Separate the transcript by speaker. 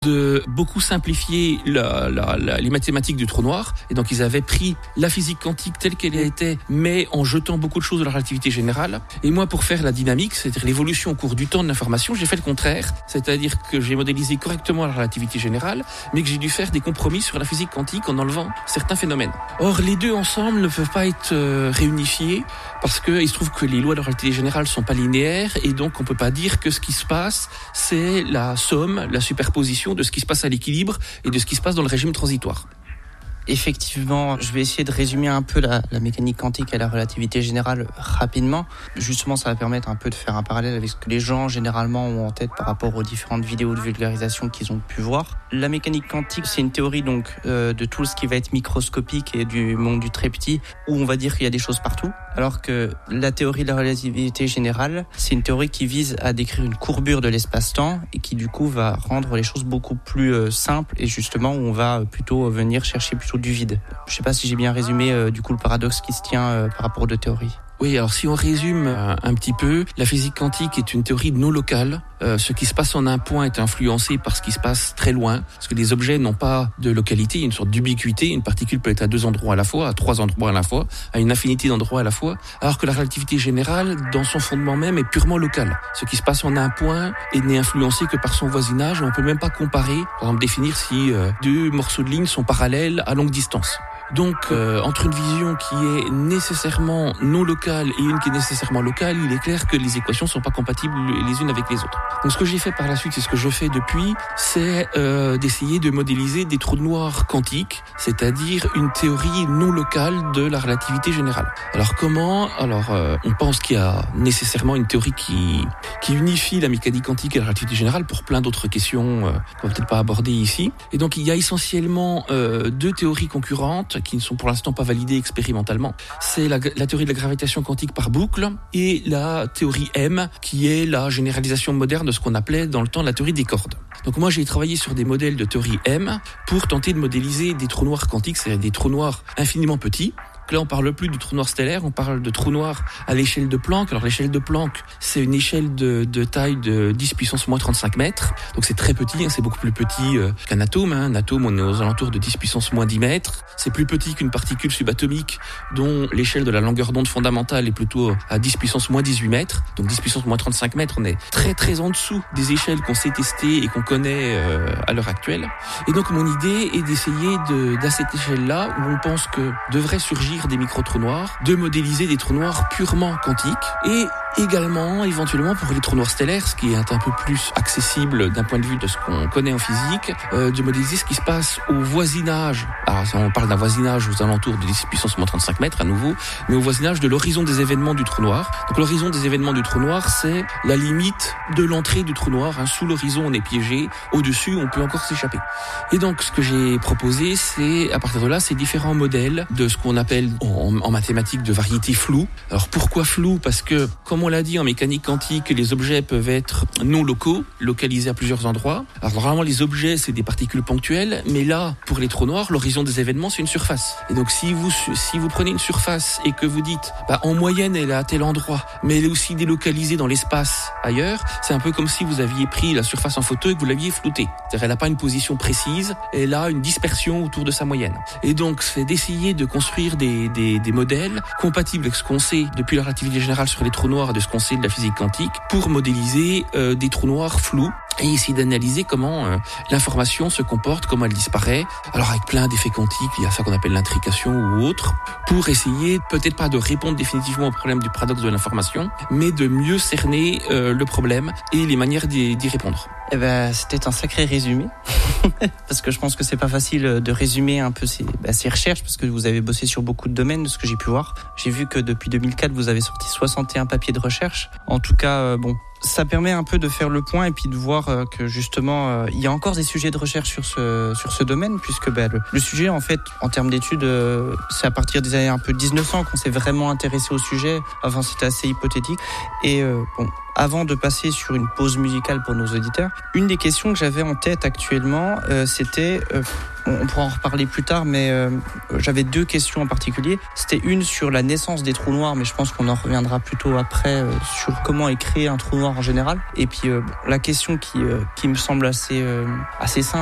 Speaker 1: de beaucoup simplifier les mathématiques du trou noir. Et donc, ils avaient pris la physique quantique telle qu'elle était, mais en jetant beaucoup de choses de la relativité générale. Et moi, pour faire la dynamique, c'est-à-dire l'évolution au cours du temps de l'information, j'ai fait le contraire. C'est-à-dire que j'ai modélisé correctement la relativité générale, mais que j'ai dû faire des compromis sur la physique quantique en enlevant certains phénomènes. Or, les deux ensemble ne peuvent pas être réunifiés parce qu'il se trouve que les lois de la relativité générale sont pas linéaires et donc on peut pas dire que ce qui se passe, c'est la somme, la superposition de ce qui se passe à l'équilibre et de ce qui se passe dans le régime transitoire.
Speaker 2: Effectivement, je vais essayer de résumer un peu la mécanique quantique et la relativité générale rapidement. Justement, ça va permettre un peu de faire un parallèle avec ce que les gens généralement ont en tête par rapport aux différentes vidéos de vulgarisation qu'ils ont pu voir. La mécanique quantique, c'est une théorie donc de tout ce qui va être microscopique et du monde du très petit, où on va dire qu'il y a des choses partout. Alors que la théorie de la relativité générale, c'est une théorie qui vise à décrire une courbure de l'espace-temps et qui du coup va rendre les choses beaucoup plus simples et justement où on va plutôt venir chercher plutôt du vide. Je ne sais pas si j'ai bien résumé du coup le paradoxe qui se tient par rapport aux deux théories.
Speaker 1: Oui, alors si on résume un petit peu, la physique quantique est une théorie non locale. Ce qui se passe en un point est influencé par ce qui se passe très loin, parce que les objets n'ont pas de localité, il y a une sorte d'ubiquité, une particule peut être à 2 endroits à la fois, à 3 endroits à la fois, à une infinité d'endroits à la fois, alors que la relativité générale, dans son fondement même, est purement locale. Ce qui se passe en un point n'est influencé que par son voisinage, on ne peut même pas comparer, par exemple définir si 2 morceaux de ligne sont parallèles à longue distance. Donc, entre une vision qui est nécessairement non locale et une qui est nécessairement locale, il est clair que les équations sont pas compatibles les unes avec les autres. Donc, ce que j'ai fait par la suite, et ce que je fais depuis, c'est d'essayer de modéliser des trous noirs quantiques, c'est-à-dire une théorie non locale de la relativité générale. Alors, comment ? Alors, on pense qu'il y a nécessairement une théorie qui unifie la mécanique quantique et la relativité générale pour plein d'autres questions qu'on va peut-être pas aborder ici. Et donc, il y a essentiellement 2 théories concurrentes qui ne sont pour l'instant pas validées expérimentalement. C'est la théorie de la gravitation quantique par boucle et la théorie M, qui est la généralisation moderne de ce qu'on appelait dans le temps la théorie des cordes. Donc moi, j'ai travaillé sur des modèles de théorie M pour tenter de modéliser des trous noirs quantiques, c'est-à-dire des trous noirs infiniment petits. Là, on parle plus du trou noir stellaire, on parle de trou noir à l'échelle de Planck. Alors, l'échelle de Planck, c'est une échelle de taille de 10 puissance moins 35 mètres. Donc, c'est très petit, c'est beaucoup plus petit qu'un atome. Un atome, on est aux alentours de 10 puissance moins 10 mètres. C'est plus petit qu'une particule subatomique dont l'échelle de la longueur d'onde fondamentale est plutôt à 10 puissance moins 18 mètres. Donc, 10 puissance moins 35 mètres, on est très, très en dessous des échelles qu'on sait tester et qu'on connaît à l'heure actuelle. Et donc, mon idée est d'essayer à cette échelle-là, où on pense que devrait surgir des micro-trous noirs, de modéliser des trous noirs purement quantiques et également, éventuellement, pour les trous noirs stellaires, ce qui est un peu plus accessible d'un point de vue de ce qu'on connaît en physique, de modéliser ce qui se passe au voisinage. Alors, on parle d'un voisinage aux alentours de 10 puissance moins 35 mètres à nouveau, mais au voisinage de l'horizon des événements du trou noir. Donc, l'horizon des événements du trou noir, c'est la limite de l'entrée du trou noir. Sous l'horizon, on est piégé. Au-dessus, on peut encore s'échapper. Et donc, ce que j'ai proposé, c'est, à partir de là, ces différents modèles de ce qu'on appelle en mathématiques de variété floue. Alors, pourquoi flou ? Parce que, comme on l'a dit en mécanique quantique, les objets peuvent être non locaux, localisés à plusieurs endroits. Alors normalement les objets c'est des particules ponctuelles, mais là pour les trous noirs, l'horizon des événements c'est une surface. Et donc si vous prenez une surface et que vous dites en moyenne elle est à tel endroit, mais elle est aussi délocalisée dans l'espace ailleurs, c'est un peu comme si vous aviez pris la surface en photo et que vous l'aviez floutée. C'est-à-dire elle n'a pas une position précise, elle a une dispersion autour de sa moyenne. Et donc c'est d'essayer de construire des modèles compatibles avec ce qu'on sait depuis la relativité générale sur les trous noirs de ce qu'on sait de la physique quantique pour modéliser des trous noirs flous et essayer d'analyser comment l'information se comporte, comment elle disparaît. Alors avec plein d'effets quantiques, il y a ça qu'on appelle l'intrication ou autre, pour essayer peut-être pas de répondre définitivement au problème du paradoxe de l'information, mais de mieux cerner le problème et les manières d'y répondre.
Speaker 2: Eh ben, c'était un sacré résumé, parce que je pense que c'est pas facile de résumer un peu ces recherches, parce que vous avez bossé sur beaucoup de domaines, de ce que j'ai pu voir. J'ai vu que depuis 2004, vous avez sorti 61 papiers de recherche. En tout cas, ça permet un peu de faire le point et puis de voir que justement il y a encore des sujets de recherche sur ce domaine, puisque le sujet en fait en termes d'études c'est à partir des années un peu 1900 qu'on s'est vraiment intéressé au sujet. Avant c'était assez hypothétique et Avant de passer sur une pause musicale pour nos auditeurs, une des questions que j'avais en tête actuellement, c'était, on pourra en reparler plus tard, mais j'avais 2 questions en particulier. C'était une sur la naissance des trous noirs, mais je pense qu'on en reviendra plutôt après sur comment est créé un trou noir en général. Et puis la question qui me semble assez simple,